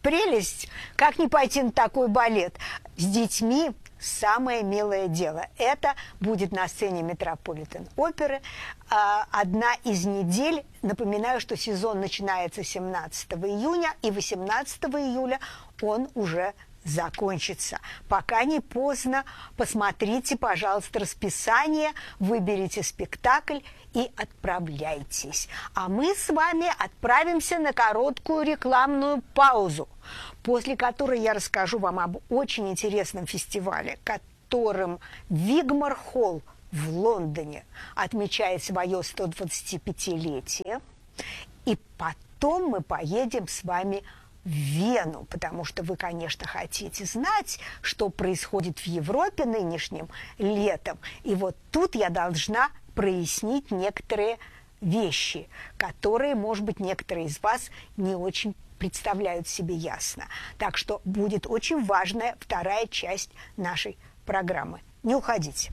прелесть. Как не пойти на такой балет? С детьми самое милое дело. Это будет на сцене Метрополитен-оперы. Одна из недель. Напоминаю, что сезон начинается 17 июня, и 18 июля он уже закончится. Пока не поздно, посмотрите, пожалуйста, расписание, выберите спектакль и отправляйтесь. А мы с вами отправимся на короткую рекламную паузу, после которой я расскажу вам об очень интересном фестивале, которым Вигмор Холл в Лондоне отмечает свое 125-летие. И потом мы поедем с вами в Вену, потому что вы, конечно, хотите знать, что происходит в Европе нынешним летом. И вот тут я должна прояснить некоторые вещи, которые, может быть, некоторые из вас не очень представляют себе ясно. Так что будет очень важная вторая часть нашей программы. Не уходите.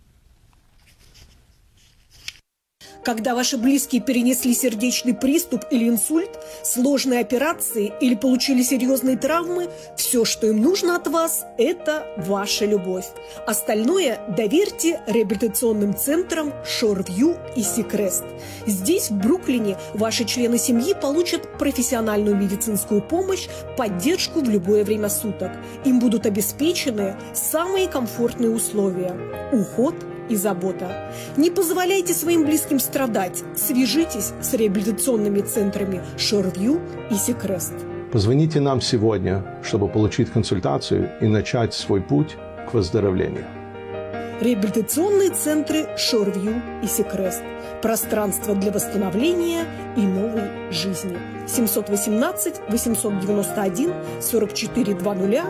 Когда ваши близкие перенесли сердечный приступ или инсульт, сложные операции или получили серьезные травмы, все, что им нужно от вас, это ваша любовь. Остальное доверьте реабилитационным центрам Шорвью и Сикрест. Здесь, в Бруклине, ваши члены семьи получат профессиональную медицинскую помощь, поддержку в любое время суток. Им будут обеспечены самые комфортные условия – уход и забота. Не позволяйте своим близким страдать. Свяжитесь с реабилитационными центрами Шорвью и Сикрест. Позвоните нам сегодня, чтобы получить консультацию и начать свой путь к выздоровлению. Реабилитационные центры Шорвью и Сикрест. Пространство для восстановления и новой жизни. 718-891-4420,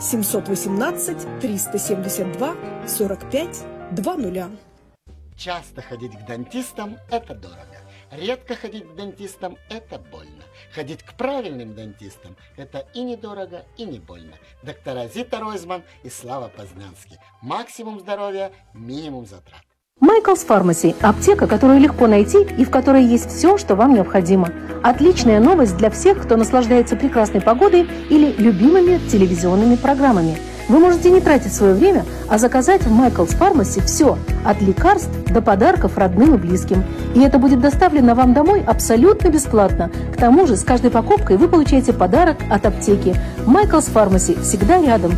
718-372-45 2-0. Часто ходить к дантистам – это дорого. Редко ходить к дантистам – это больно. Ходить к правильным дантистам – это и недорого, и не больно. Доктора Зита Ройзман и Слава Познанский. Максимум здоровья, минимум затрат. Michael's Pharmacy – аптека, которую легко найти и в которой есть все, что вам необходимо. Отличная новость для всех, кто наслаждается прекрасной погодой или любимыми телевизионными программами. Вы можете не тратить свое время, а заказать в Michael's Pharmacy все, от лекарств до подарков родным и близким. И это будет доставлено вам домой абсолютно бесплатно. К тому же с каждой покупкой вы получаете подарок от аптеки. Michael's Pharmacy всегда рядом.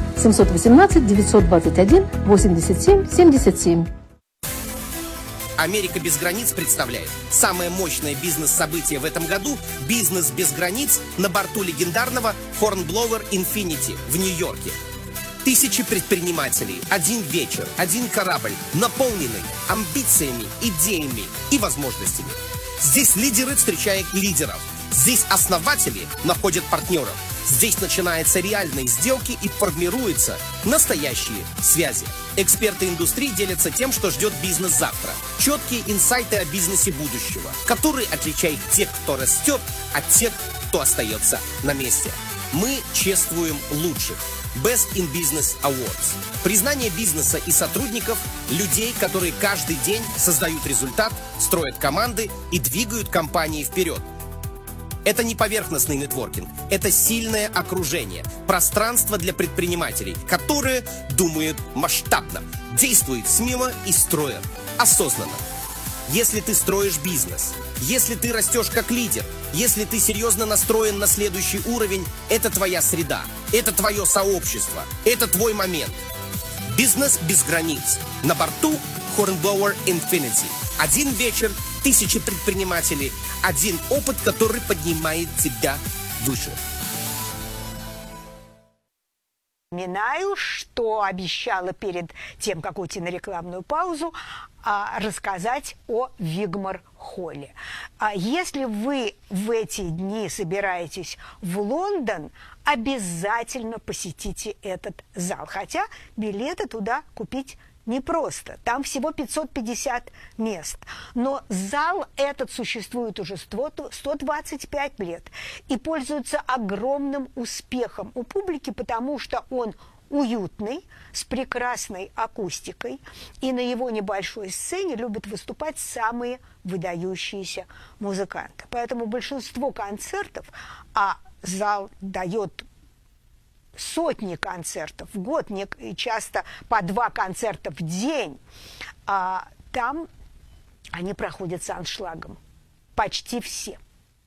718-921-87-77. Америка без границ представляет самое мощное бизнес-событие в этом году – «Бизнес без границ» на борту легендарного Hornblower Infinity в Нью-Йорке. Тысячи предпринимателей, один вечер, один корабль, наполненный амбициями, идеями и возможностями. Здесь лидеры встречают лидеров, здесь основатели находят партнеров, здесь начинаются реальные сделки и формируются настоящие связи. Эксперты индустрии делятся тем, что ждет бизнес завтра. Четкие инсайты о бизнесе будущего, который отличает тех, кто растет, от тех, кто остается на месте. Мы чествуем лучших. Best in Business Awards. Признание бизнеса и сотрудников, людей, которые каждый день создают результат, строят команды и двигают компании вперед. Это не поверхностный нетворкинг, это сильное окружение, пространство для предпринимателей, которые думают масштабно, действуют смело и строят осознанно. Если ты строишь бизнес, если ты растешь как лидер, если ты серьезно настроен на следующий уровень, это твоя среда, это твое сообщество, это твой момент. Бизнес без границ. На борту Hornblower Infinity. Один вечер, тысячи предпринимателей, один опыт, который поднимает тебя выше. Напоминаю, что обещала перед тем, как уйти на рекламную паузу, рассказать о Вигмор Холле. Если вы в эти дни собираетесь в Лондон, обязательно посетите этот зал. Хотя билеты туда купить непросто. Там всего 550 мест. Но зал этот существует уже 125 лет и пользуется огромным успехом у публики, потому что он уютный, с прекрасной акустикой, и на его небольшой сцене любят выступать самые выдающиеся музыканты. Поэтому большинство концертов, а зал дает сотни концертов в год, и часто по 2 концерта в день. Там они проходят с аншлагом. Почти все.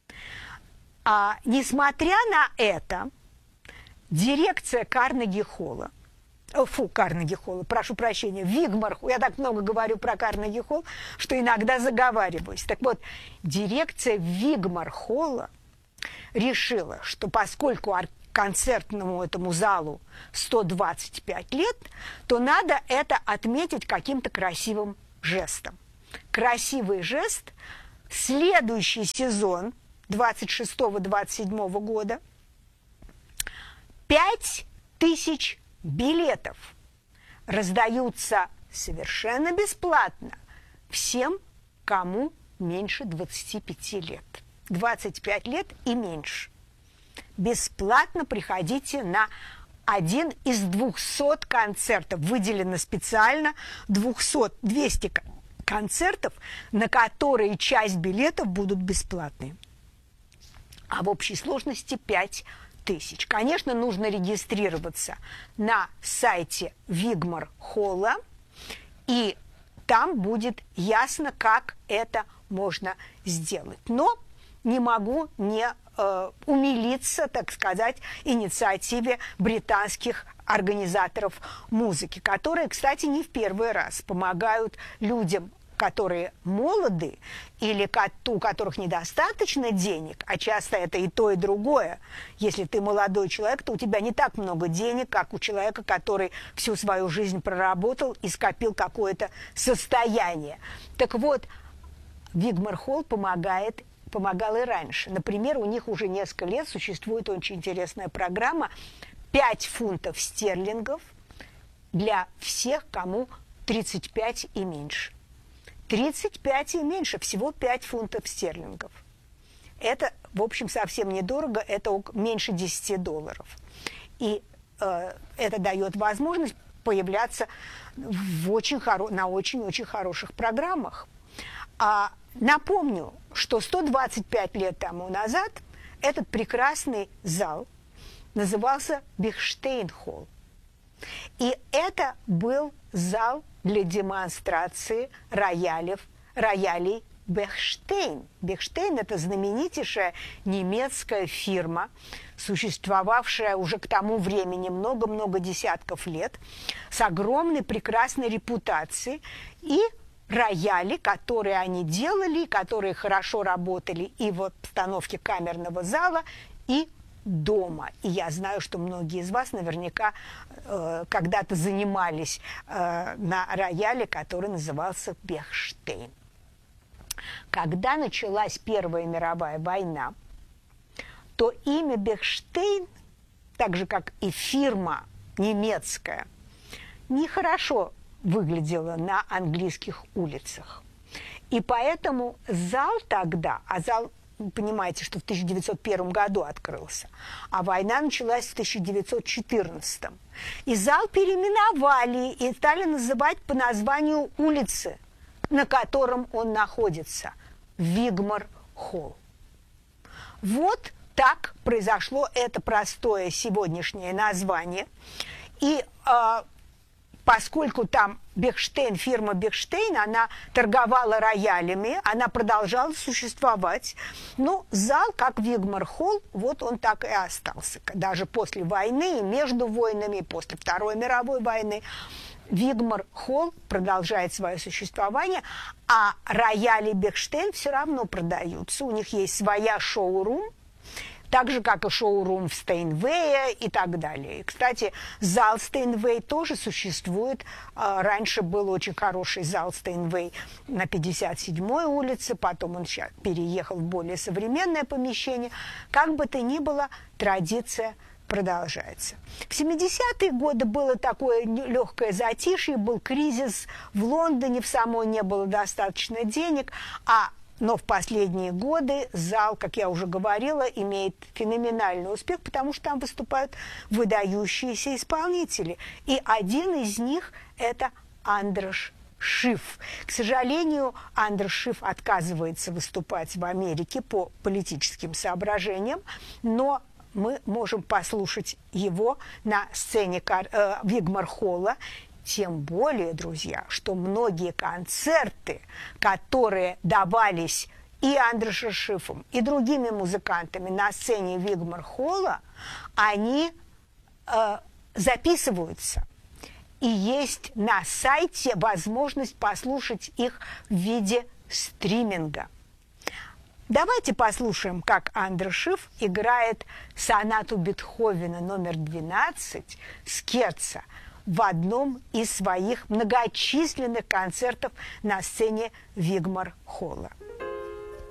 Несмотря на это, дирекция Карнеги-холла, прошу прощения, Вигмар-холл, я так много говорю про Карнеги-холл, что иногда заговариваюсь. Так вот, дирекция Вигмар-холла решила, что поскольку концертному этому залу 125 лет, то надо это отметить каким-то красивым жестом. Красивый жест – следующий сезон 26-27 года 5000 билетов раздаются совершенно бесплатно всем, кому меньше 25 лет. 25 лет и меньше. Бесплатно приходите на один из 200 концертов. Выделено специально 200 концертов, на которые часть билетов будут бесплатные. А в общей сложности 5000. Конечно, нужно регистрироваться на сайте Вигмар-холла, и там будет ясно, как это можно сделать. Но не могу не умилиться, так сказать, инициативе британских организаторов музыки, которые, кстати, не в первый раз помогают людям, которые молоды или у которых недостаточно денег, а часто это и то, и другое. Если ты молодой человек, то у тебя не так много денег, как у человека, который всю свою жизнь проработал и скопил какое-то состояние. Так вот, Вигмар-холл помогал и раньше. Например, у них уже несколько лет существует очень интересная программа 5 фунтов стерлингов для всех, кому 35 и меньше. 35 и меньше, всего 5 фунтов стерлингов. Это, в общем, совсем недорого, это меньше $10. И это дает возможность появляться на очень-очень хороших программах. Напомню, что 125 лет тому назад этот прекрасный зал назывался Бехштейн-холл. И это был зал для демонстрации роялей Бехштейн. Бехштейн – это знаменитейшая немецкая фирма, существовавшая уже к тому времени много-много десятков лет, с огромной прекрасной репутацией. И рояли, которые они делали, которые хорошо работали и в обстановке камерного зала, и дома. И я знаю, что многие из вас наверняка когда-то занимались на рояле, который назывался Бехштейн. Когда началась Первая мировая война, то имя Бехштейн, так же как и фирма немецкая, нехорошо выглядело на английских улицах. И поэтому зал тогда, зал, вы понимаете, что в 1901 году открылся, а война началась в 1914. И зал переименовали и стали называть по названию улицы, на котором он находится – Вигмар-холл. Вот так произошло это простое сегодняшнее название. И поскольку там Бехштейн, фирма Бехштейн, она торговала роялями, она продолжала существовать. Но зал, как Вигмар-холл, вот он так и остался. Даже после войны и между войнами, после Второй мировой войны, Вигмар-холл продолжает свое существование, а рояли Бехштейн все равно продаются. У них есть своя шоурум, так же, как и шоурум в Стейнвее и так далее. И, кстати, зал Стейнвей тоже существует. Раньше был очень хороший зал Стейнвей на 57-й улице, потом он сейчас переехал в более современное помещение. Как бы то ни было, традиция продолжается. В 70-е годы было такое легкое затишье, был кризис в Лондоне, в самой не было достаточно денег, но в последние годы зал, как я уже говорила, имеет феноменальный успех, потому что там выступают выдающиеся исполнители. И один из них – это Андрош Шиф. К сожалению, Андрош Шиф отказывается выступать в Америке по политическим соображениям, но мы можем послушать его на сцене Вигмар-холла. Тем более, друзья, что многие концерты, которые давались и Андраша Шифом, и другими музыкантами на сцене Вигмар-холла, они записываются. И есть на сайте возможность послушать их в виде стриминга. Давайте послушаем, как Андраш Шиф играет сонату Бетховена номер 12 скерца в одном из своих многочисленных концертов на сцене Вигмар-холла.